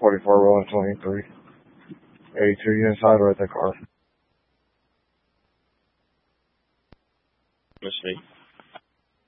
44 rolling 23. 82, you inside or at the car? Let's see.